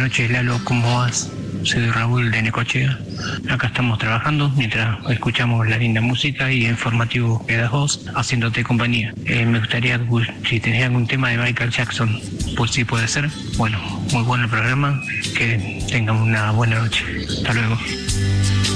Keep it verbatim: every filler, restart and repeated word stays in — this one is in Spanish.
noches, Lalo, ¿cómo vas? Soy Raúl de Necochea. Acá estamos trabajando mientras escuchamos la linda música y el informativo que das vos, haciéndote compañía. Eh, me gustaría, si tenés algún tema de Michael Jackson, pues sí puede ser. Bueno, muy bueno el programa, que tengan una buena noche. Hasta luego.